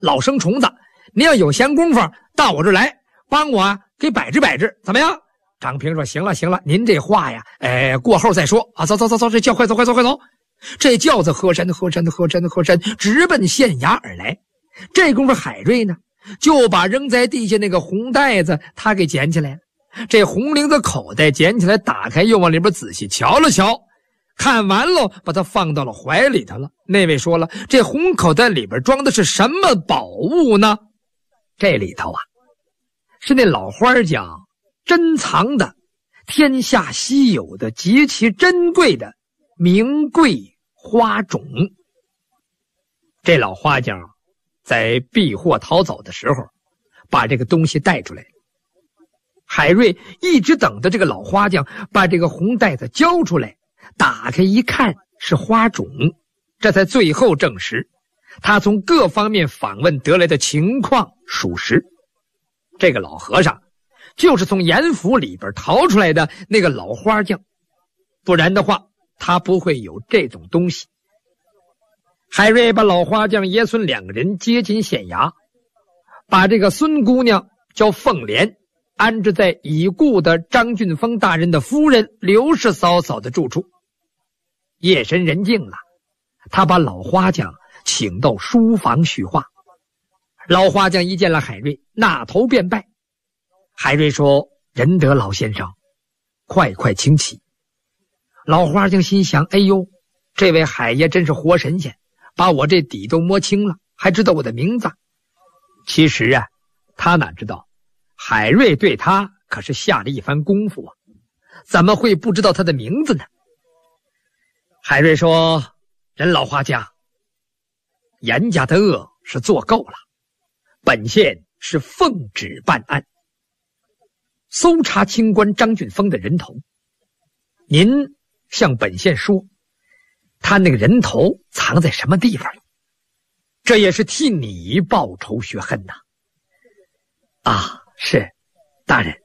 老生虫子，你要有闲工夫到我这儿来，帮我给摆置摆置，怎么样？张平说：“行了行了，您这话呀，过后再说啊！走，这轿快走。”这轿子喝山，直奔县衙而来。这功夫，海瑞呢就把扔在地下那个红袋子他给捡起来了。这红绫子口袋捡起来，打开，又往里边仔细瞧了瞧，看完了，把它放到了怀里头了。那位说了，这红口袋里边装的是什么宝物呢？这里头啊，是那老花匠珍藏的天下稀有的极其珍贵的名贵花种。这老花匠在避祸逃走的时候把这个东西带出来，海瑞一直等着这个老花匠把这个红袋子交出来，打开一看是花种，这才最后证实他从各方面访问得来的情况属实。这个老和尚就是从严府里边逃出来的那个老花匠，不然的话他不会有这种东西。海瑞把老花匠爷孙两个人接进县衙，把这个孙姑娘叫凤莲安置在已故的张俊峰大人的夫人刘氏嫂嫂的住处。夜深人静了，他把老花匠请到书房叙话。老花匠一见了海瑞，纳头便拜。海瑞说：“仁德老先生，快请起。”老花匠心想：哎呦，这位海爷真是活神仙，把我这底都摸清了，还知道我的名字。其实啊，他哪知道海瑞对他可是下了一番功夫啊，怎么会不知道他的名字呢？海瑞说：“任老花匠，严家的恶是做够了，本县是奉旨办案，搜查清官张俊峰的人头。您向本县说，他那个人头藏在什么地方？这也是替你报仇雪恨呐。”啊，是，大人。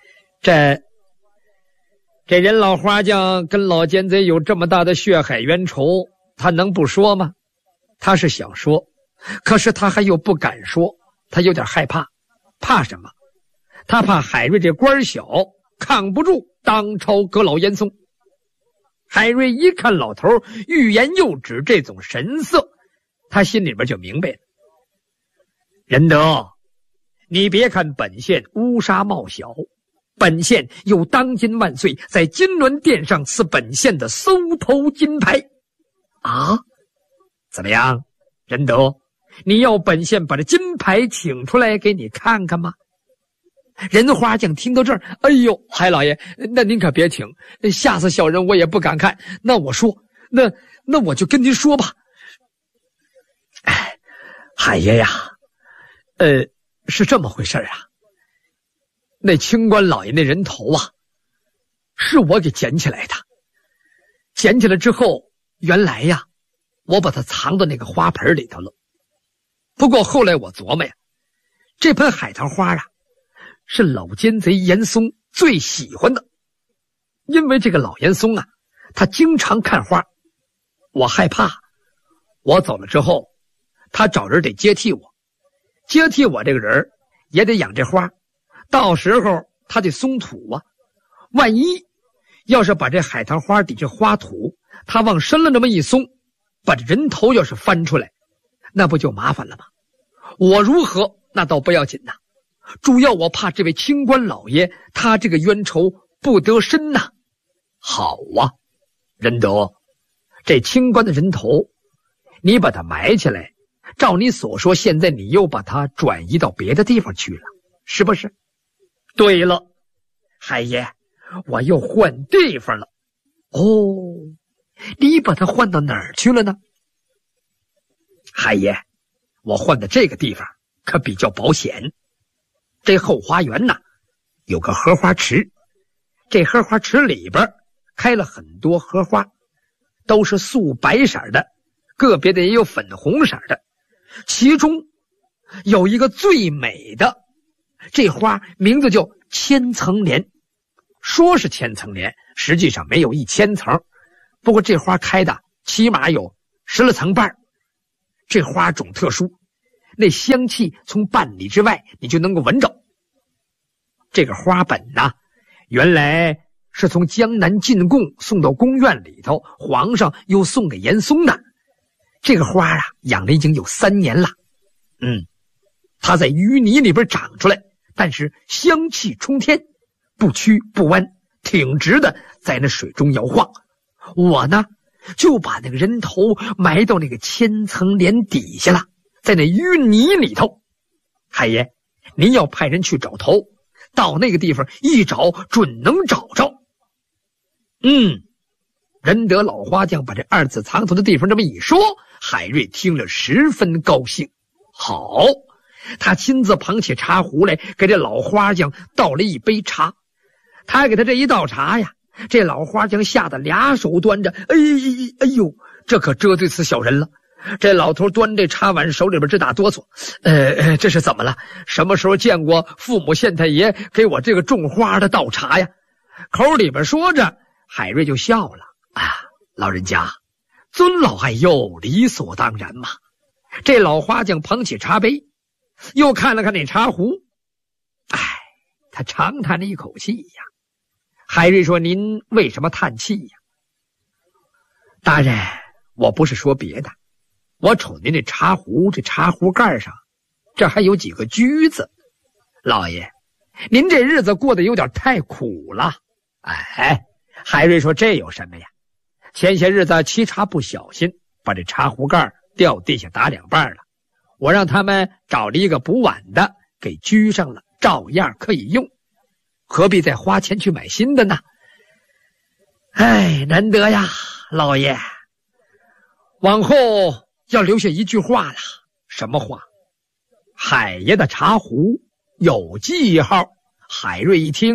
这人老花匠跟老奸贼有这么大的血海冤仇，他能不说吗？他是想说，可是他还又不敢说，他有点害怕。怕什么？他怕海瑞这官小，扛不住当朝阁老严嵩。海瑞一看老头欲言又止这种神色，他心里边就明白了。仁德，你别看本县乌纱帽小，本县有当今万岁在金銮殿上赐本县的搜头金牌啊！怎么样，仁德，你要本县把这金牌请出来给你看看吗？任花匠听到这儿，哎呦，海老爷，那您可别请，吓死小人我也不敢看。那我说，那我就跟您说吧。哎，海爷呀，是这么回事啊。那清官老爷那人头啊，是我给捡起来的。捡起来之后，原来呀，我把它藏到那个花盆里头了。不过后来我琢磨呀，这盆海棠花啊，是老奸贼严嵩最喜欢的。因为这个老严嵩啊，他经常看花，我害怕我走了之后，他找人得接替我，接替我这个人也得养这花，到时候他得松土啊。万一要是把这海棠花底下花土他往深了那么一松，把这人头要是翻出来，那不就麻烦了吗？我如何那倒不要紧呐，主要我怕这位清官老爷他这个冤仇不得深呐。好啊，仁德，这清官的人头你把它埋起来，照你所说，现在你又把它转移到别的地方去了，是不是？对了，海爷，我又换地方了。哦，你把它换到哪儿去了呢？海爷，我换的这个地方可比较保险。这后花园呐，有个荷花池，这荷花池里边开了很多荷花，都是素白色的，个别的也有粉红色的。其中有一个最美的，这花名字叫千层莲。说是千层莲，实际上没有1000层，不过这花开的起码有10来层半。这花种特殊， 那香气从半里之外你就能够闻着。这个花本呢，原来是从江南进贡送到宫院里头，皇上又送给严嵩的。这个花啊，养了已经有3年了。它在淤泥里边长出来，但是香气冲天，不曲不弯，挺直的在那水中摇晃。我呢就把那个人头埋到那个千层帘底下了，在那淤泥里头。海爷，您要派人去找头，到那个地方一找准能找着。仁德老花匠把这2次藏头的地方这么一说，海瑞听了十分高兴。好，他亲自捧起茶壶来，给这老花匠倒了一杯茶。他给他这一倒茶呀，这老花匠吓得2手端着，哎呦，这可折对死小人了。这老头端这茶碗，手里边直打哆嗦。这是怎么了？什么时候见过父母县太爷给我这个种花的倒茶呀？口里边说着，海瑞就笑了。老人家，尊老爱幼，理所当然嘛。这老花匠捧起茶杯，又看了看那茶壶，他长叹了一口气呀。海瑞说：“您为什么叹气呀？”大人，我不是说别的，我瞅您这茶壶，这茶壶盖上这还有几个橘子。老爷，您这日子过得有点太苦了。海瑞说：“这有什么呀？前些日子沏茶不小心，把这茶壶盖掉地下打2半了。我让他们找了一个补碗的给居上了，照样可以用，何必再花钱去买新的呢？”难得呀，老爷。往后要留下一句话了。什么话？海爷的茶壶有记号。海瑞一听，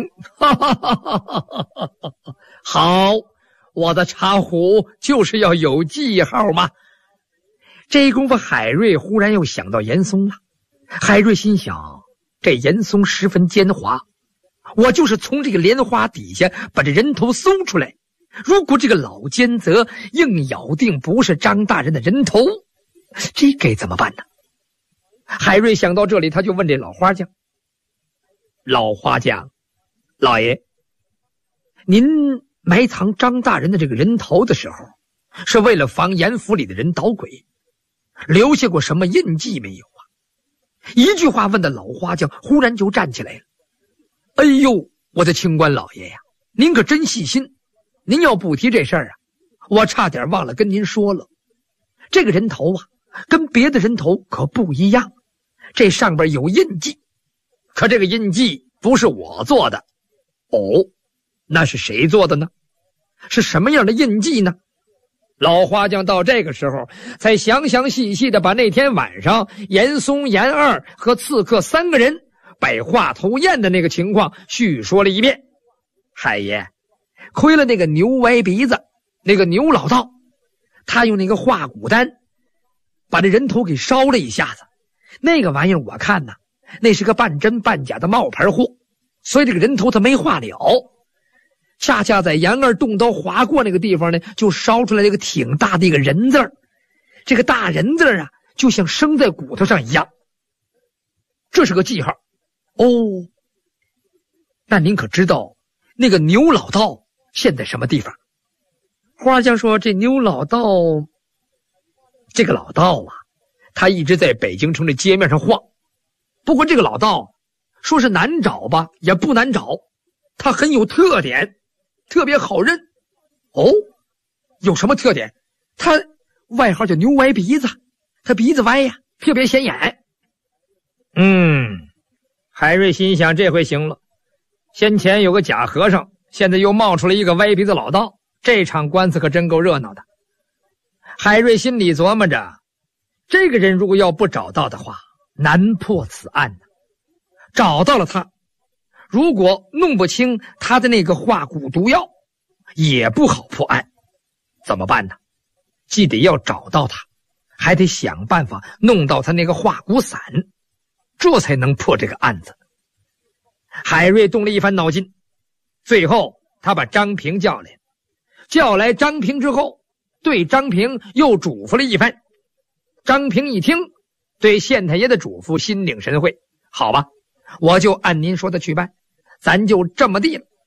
好，我的茶壶就是要有记号嘛。这一功夫，海瑞忽然又想到严嵩了。海瑞心想，这严嵩十分奸猾，我就是从这个莲花底下把这人头搜出来，如果这个老奸贼硬咬定不是张大人的人头，这该怎么办呢？海瑞想到这里，他就问这老花匠：“老花匠，老爷，您埋藏张大人的这个人头的时候，是为了防严府里的人捣鬼，留下过什么印记没有啊？”一句话问的老花匠忽然就站起来了。哎呦，我的清官老爷呀，您可真细心。您要不提这事儿啊，我差点忘了跟您说了。这个人头啊，跟别的人头可不一样，这上边有印记，可这个印记不是我做的。那是谁做的呢？是什么样的印记呢？老花匠到这个时候才详详细细的把那天晚上严嵩、严二和刺客3个人摆话头宴的那个情况叙说了一遍。海爷，亏了那个牛歪鼻子，那个牛老道，他用那个化骨丹把这人头给烧了一下子。那个玩意儿我看呢，那是个半真半假的冒牌货，所以这个人头他没化了。恰恰在严二动刀划过那个地方呢，就烧出来一个挺大的一个人字儿。这个大人字啊，就像生在骨头上一样。这是个记号。那您可知道那个牛老道现在什么地方？花匠说：“这牛老道，这个老道啊，他一直在北京城的街面上晃。不过这个老道说是难找吧，也不难找，他很有特点，特别好认。”有什么特点？他外号叫牛歪鼻子，他鼻子歪呀，特别显眼。海瑞心想，这回行了。先前有个假和尚，现在又冒出了一个歪鼻子老道，这场官司可真够热闹的。海瑞心里琢磨着，这个人如果要不找到的话，难破此案呢。找到了他，如果弄不清他的那个化骨毒药，也不好破案。怎么办呢？既得要找到他，还得想办法弄到他那个化骨散，这才能破这个案子。海瑞动了一番脑筋，最后他把张平叫来。叫来张平之后，对张平又嘱咐了一番。张平一听， 对县太爷的嘱咐心领神会。好吧，我就按您说的去办，咱就这么地了。